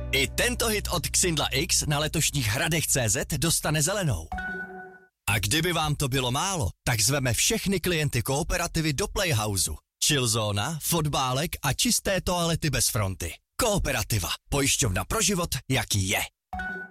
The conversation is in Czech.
I tento hit od Xindla X na letošních Hradech.cz dostane zelenou. A kdyby vám to bylo málo, tak zveme všechny klienty Kooperativy do Playhouseu. Chillzóna, fotbálek a čisté toalety bez fronty. Kooperativa. Pojišťovna pro život, jaký je.